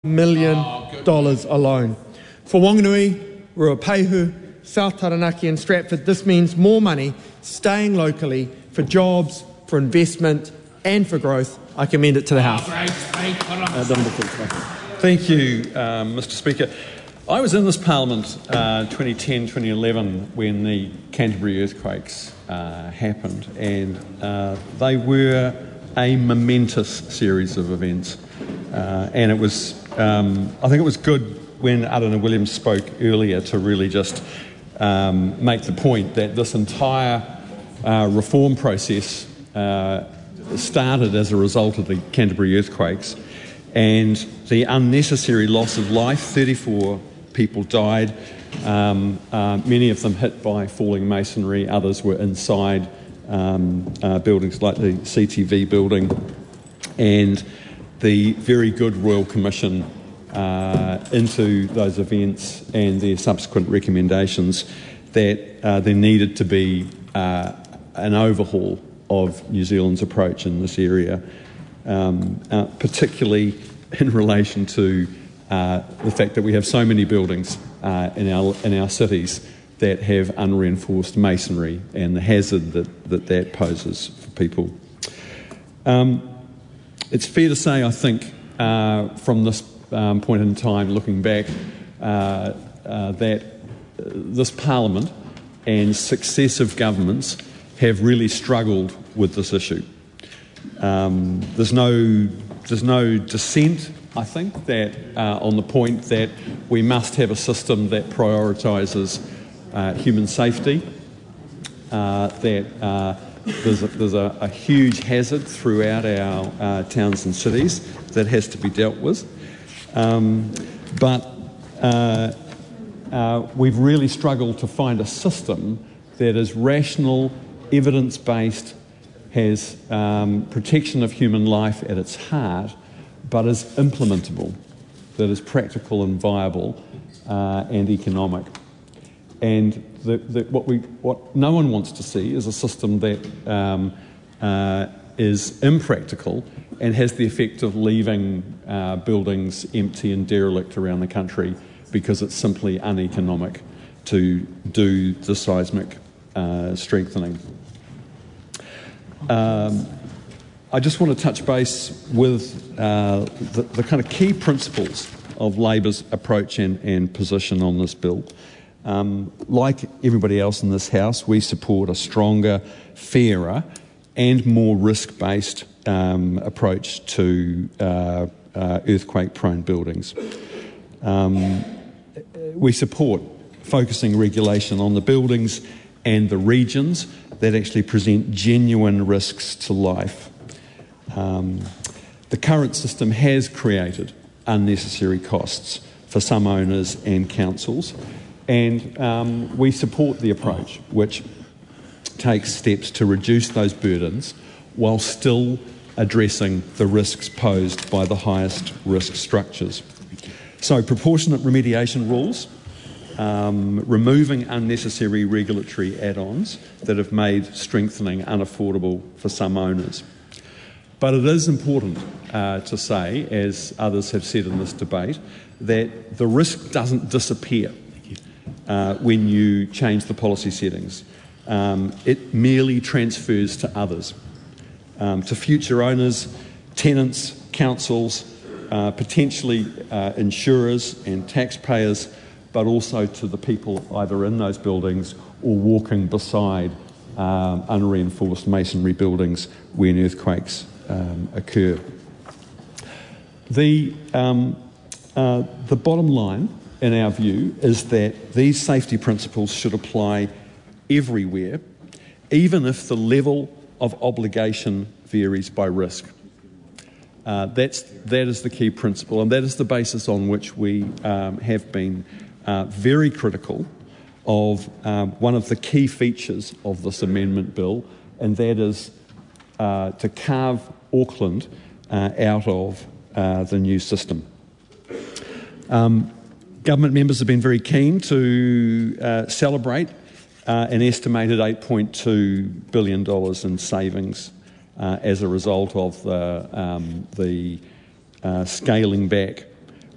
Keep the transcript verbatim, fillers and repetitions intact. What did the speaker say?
million dollars alone. For Wanganui, Ruapehu, South Taranaki and Stratford, this means more money staying locally for jobs, for investment and for growth. I commend it to the House. Uh, Thank you, um, Mister Speaker. I was in this Parliament uh, twenty ten, twenty eleven when the Canterbury earthquakes uh, happened, and uh, they were a momentous series of events. Uh, and it was, um, I think it was good when Aruna Williams spoke earlier to really just um, make the point that this entire uh, reform process uh, started as a result of the Canterbury earthquakes and the unnecessary loss of life. thirty-four people died, um, uh, many of them hit by falling masonry, others were inside um, uh, buildings like the C T V building, and the very good Royal Commission uh, into those events and their subsequent recommendations that uh, there needed to be uh, an overhaul of New Zealand's approach in this area, um, uh, particularly in relation to uh, the fact that we have so many buildings uh, in our in our cities that have unreinforced masonry and the hazard that that, that poses for people. Um, it's fair to say, I think, uh, from this um, point in time, looking back, uh, uh, that this Parliament and successive governments have really struggled with this issue. Um, there's no there's no dissent, I think, that uh, on the point that we must have a system that prioritises uh, human safety, uh, that uh, there's, a, there's a, a huge hazard throughout our uh, towns and cities that has to be dealt with. Um, but uh, uh, we've really struggled to find a system that is rational, evidence-based, has um, protection of human life at its heart, but is implementable, that is practical and viable uh, and economic. And the, the, what, we, what no one wants to see is a system that um, uh, is impractical and has the effect of leaving uh, buildings empty and derelict around the country because it's simply uneconomic to do the seismic uh, strengthening. Um, I just want to touch base with uh, the, the kind of key principles of Labor's approach and, and position on this bill. Um, like everybody else in this House, we support a stronger, fairer and more risk-based um, approach to uh, uh, earthquake-prone buildings. Um, we support focusing regulation on the buildings and the regions that actually present genuine risks to life. Um, the current system has created unnecessary costs for some owners and councils, and um, we support the approach which takes steps to reduce those burdens while still addressing the risks posed by the highest risk structures. So proportionate remediation rules, Um, removing unnecessary regulatory add-ons that have made strengthening unaffordable for some owners. But it is important uh, to say, as others have said in this debate, that the risk doesn't disappear uh, when you change the policy settings. Um, it merely transfers to others, um, to future owners, tenants, councils, uh, potentially uh, insurers and taxpayers, but also to the people either in those buildings or walking beside um, unreinforced masonry buildings when earthquakes um, occur. The, um, uh, the bottom line, in our view, is that these safety principles should apply everywhere, even if the level of obligation varies by risk. Uh, that's, that is the key principle, and that is the basis on which we um, have been Uh, very critical of um, one of the key features of this amendment bill, and that is uh, to carve Auckland uh, out of uh, the new system. Um, government members have been very keen to uh, celebrate uh, an estimated eight point two billion dollars in savings uh, as a result of the, um, the uh, scaling back